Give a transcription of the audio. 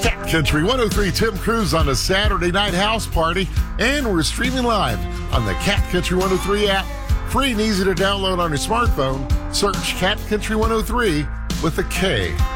Cat Country 103, Tim Cruz on a Saturday night house party, and we're streaming live on the Cat Country 103 app. Free and easy to download on your smartphone. Search Cat Country 103 with a K.